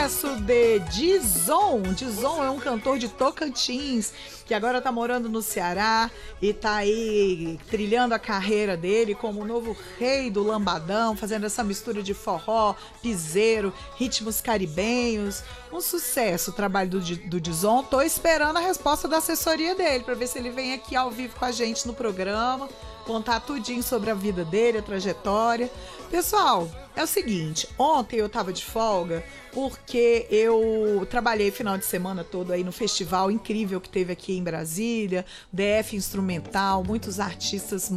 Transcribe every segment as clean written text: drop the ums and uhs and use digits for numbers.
sucesso de Dizon. Dizon é um cantor de Tocantins que agora tá morando no Ceará e tá aí trilhando a carreira dele como o novo rei do lambadão, fazendo essa mistura de forró, piseiro, ritmos caribenhos. Um sucesso o trabalho do Dizon. Tô esperando a resposta da assessoria dele para ver se ele vem aqui ao vivo com a gente no programa, contar tudinho sobre a vida dele, a trajetória. Pessoal, é o seguinte, ontem eu tava de folga porque eu trabalhei final de semana todo aí no festival incrível que teve aqui em Brasília, DF Instrumental, muitos artistas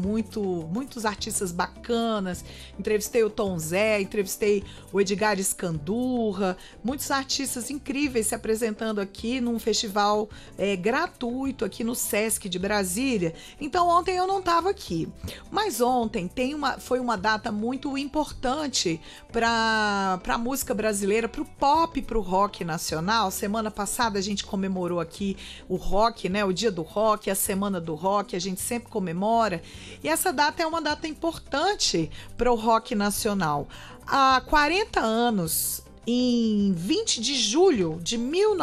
bacanas. Entrevistei o Tom Zé, entrevistei o Edgar Escandurra, muitos artistas incríveis se apresentando aqui num festival gratuito aqui no Sesc de Brasília. Então ontem eu não estava aqui, mas ontem foi uma data muito importante para a música brasileira, para o pop, para o rock nacional. Semana passada a gente comemorou aqui o rock, né? O dia do rock, a semana do rock, a gente sempre comemora. E essa data é uma data importante para o rock nacional. Há 40 anos, em 20 de julho de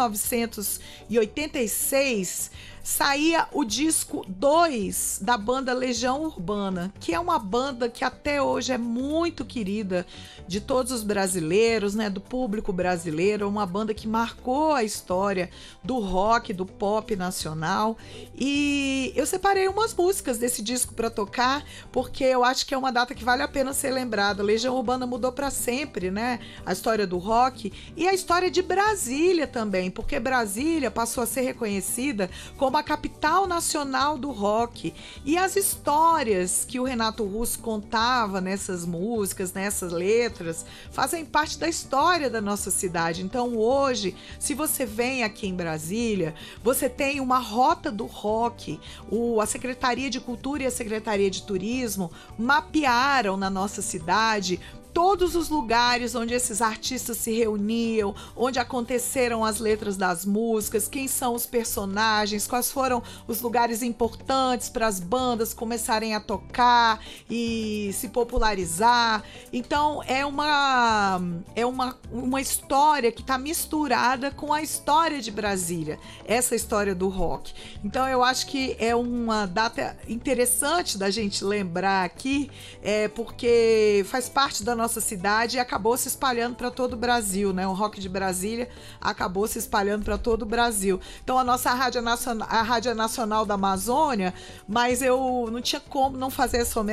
1986, saía o disco 2 da banda Legião Urbana, que é uma banda que até hoje é muito querida de todos os brasileiros, né, do público brasileiro, uma banda que marcou a história do rock, do pop nacional. E eu separei umas músicas desse disco para tocar, porque eu acho que é uma data que vale a pena ser lembrada. Legião Urbana mudou para sempre, né, a história do rock e a história de Brasília também, porque Brasília passou a ser reconhecida como a capital nacional do rock. E as histórias que o Renato Russo contava nessas músicas, nessas letras, fazem parte da história da nossa cidade. Então hoje, se você vem aqui em Brasília, você tem uma rota do rock. A Secretaria de Cultura e a Secretaria de Turismo mapearam na nossa cidade todos os lugares onde esses artistas se reuniam, onde aconteceram as letras das músicas, quem são os personagens, quais foram os lugares importantes para as bandas começarem a tocar e se popularizar. Então é uma história que está misturada com a história de Brasília, essa história do rock. Então eu acho que é uma data interessante da gente lembrar aqui, porque faz parte da nossa cidade e acabou se espalhando para todo o Brasil, né? O rock de Brasília acabou se espalhando para todo o Brasil. Então a nossa Rádio Nacional da Amazônia, mas eu não tinha como não fazer essa homenagem